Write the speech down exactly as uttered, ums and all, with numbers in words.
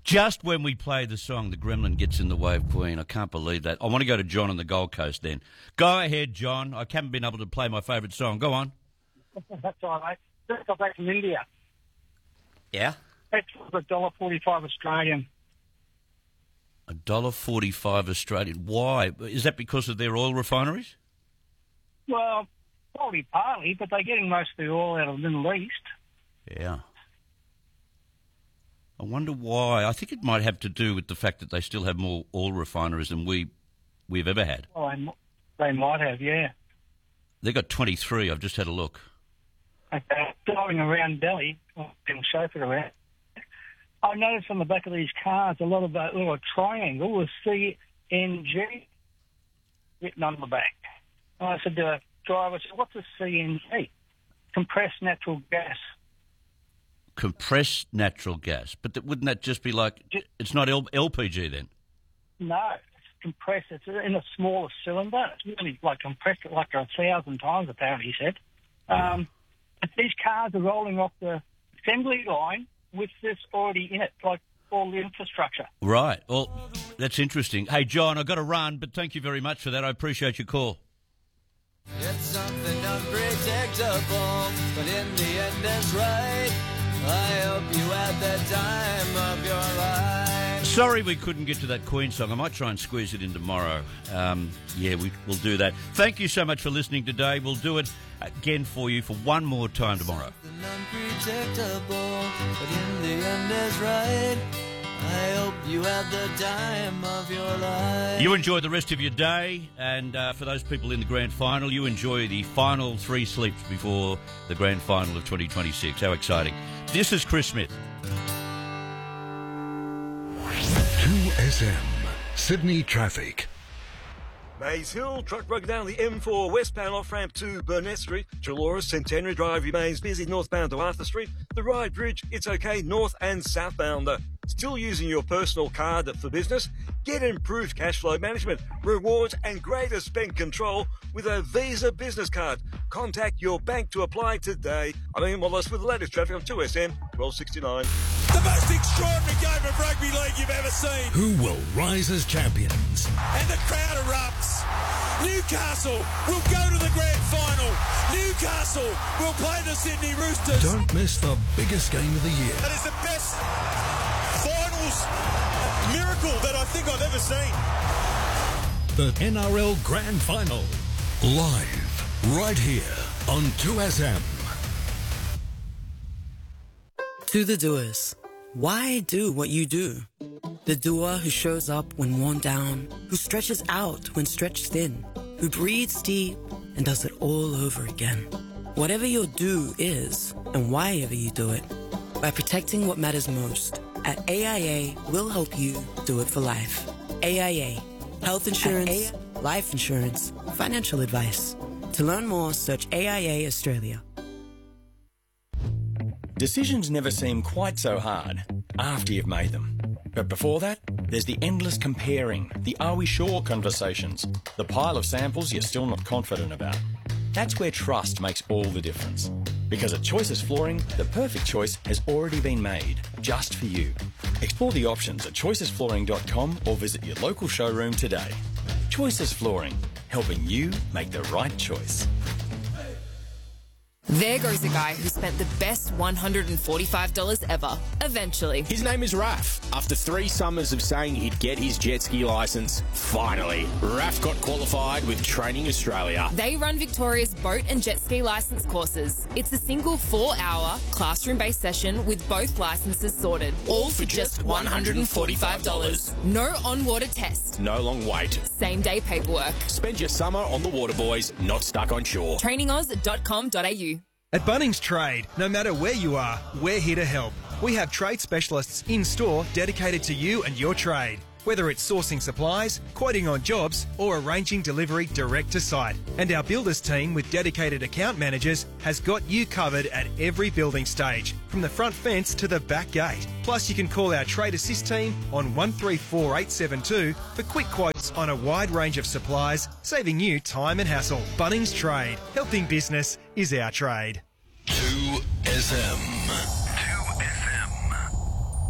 Just when we play the song, the gremlin gets in the way of Queen. I can't believe that. I want to go to John on the Gold Coast then. Go ahead, John. I haven't been able to play my favourite song. Go on. That's all right, mate. Just got back from India. Yeah? Petrol's one dollar forty-five Australian. one dollar forty-five Australian. Why? Is that because of their oil refineries? Well, probably partly, but they're getting most of the oil out of the Middle East. Yeah. I wonder why. I think it might have to do with the fact that they still have more oil refineries than we, we've ever had. Oh, they, they might have, yeah. They've got twenty-three. I've just had a look. Okay. Driving around Delhi, I've been chauffeured around. I noticed on the back of these cars a lot of that little triangle with C N G written on the back. And I said to the driver, I said, what's a C N G? Compressed natural gas. Compressed natural gas. But that, wouldn't that just be like, it's not L- LPG then? No, it's compressed. It's in a smaller cylinder. It's really like compressed it like a thousand times, apparently, he said. Um, but these cars are rolling off the assembly line with this already in it, like all the infrastructure. Right. Well, that's interesting. Hey, John, I've got to run, but thank you very much for that. I appreciate your call. It's something unpredictable, but in the end it's right. I hope you had the time of your life. Sorry we couldn't get to that Queen song. I might try and squeeze it in tomorrow. Um, yeah, we, we'll do that. Thank you so much for listening today. We'll do it again for you for one more time tomorrow. Something unpredictable, but in the end is right. I hope you had the time of your life. You enjoy the rest of your day, and uh, for those people in the grand final, you enjoy the final three sleeps before the grand final of twenty twenty-six. How exciting. This is Chris Smith. two S M, Sydney traffic. Maze Hill, truck broke down the M four westbound off-ramp to Burnett Street. Trelaura Centenary Drive remains busy northbound to Arthur Street. The Ryde Bridge, it's okay north and southbound. Still using your personal card for business? Get improved cash flow management, rewards and greater spend control with a Visa business card. Contact your bank to apply today. I'm Ian Wallace with the latest traffic on two S M twelve sixty-nine. The most extraordinary game of rugby league you've ever seen. Who will rise as champions? And the crowd erupts. Newcastle will go to the grand final. Newcastle will play the Sydney Roosters. Don't miss the biggest game of the year. That is the best finals miracle that I think I've ever seen. The N R L Grand Final. Live, right here on two S M. To the doers, why do what you do? The doer who shows up when worn down, who stretches out when stretched thin, who breathes deep and does it all over again. Whatever your do is, and why ever you do it, by protecting what matters most, at A I A, we'll help you do it for life. A I A. Health insurance, life insurance, financial advice. To learn more, search A I A Australia. Decisions never seem quite so hard after you've made them. But before that, there's the endless comparing, the are we sure conversations, the pile of samples you're still not confident about. That's where trust makes all the difference. Because at Choices Flooring, the perfect choice has already been made, just for you. Explore the options at choices flooring dot com or visit your local showroom today. Choices Flooring, helping you make the right choice. There goes a guy who spent the best one hundred forty-five dollars ever, eventually. His name is Raf. After three summers of saying he'd get his jet ski licence, finally, Raf got qualified with Training Australia. They run Victoria's boat and jet ski licence courses. It's a single four-hour classroom-based session with both licences sorted. All for just one hundred forty-five dollars. No on-water test. No long wait. Same-day paperwork. Spend your summer on the water, boys, not stuck on shore. training oz dot com dot a u. At Bunnings Trade, no matter where you are, we're here to help. We have trade specialists in-store dedicated to you and your trade. Whether it's sourcing supplies, quoting on jobs, or arranging delivery direct to site. And our builders team with dedicated account managers has got you covered at every building stage, from the front fence to the back gate. Plus, you can call our Trade Assist team on one three four eight seven two for quick quotes on a wide range of supplies, saving you time and hassle. Bunnings Trade. Helping business is our trade. two S M.